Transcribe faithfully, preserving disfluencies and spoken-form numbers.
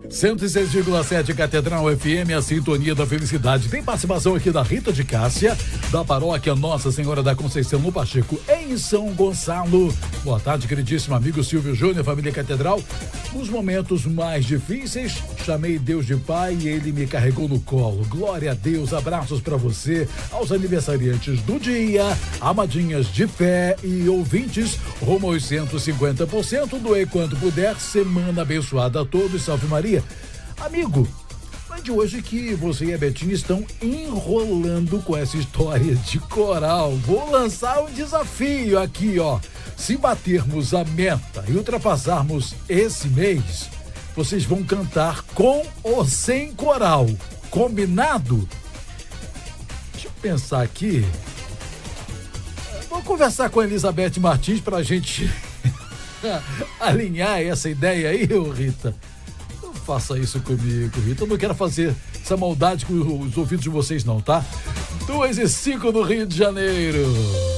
cento e seis vírgula sete Catedral F M, a sintonia da felicidade. Tem participação aqui da Rita de Cássia, da paróquia Nossa Senhora da Conceição no Pacheco, em São Gonçalo. Boa tarde, queridíssimo amigo Silvio Júnior, família Catedral. Nos momentos mais difíceis, chamei Deus de Pai e Ele me carregou no colo. Glória a Deus, abraços para você, aos aniversariantes do dia, amadinhas de fé e ouvintes, rumo aos cento e cinquenta por cento, doe quanto puder. Semana abençoada a todos, salve Maria. Amigo, é de hoje que você e a Betinha estão enrolando com essa história de coral. Vou lançar um desafio aqui, ó. Se batermos a meta e ultrapassarmos esse mês, vocês vão cantar com ou sem coral. Combinado? Deixa eu pensar aqui. Vou conversar com a Elizabeth Martins pra gente alinhar essa ideia aí, ô Rita. Não faça isso comigo, Rita. Eu não quero fazer essa maldade com os ouvidos de vocês, não, tá? Duas e cinco no Rio de Janeiro.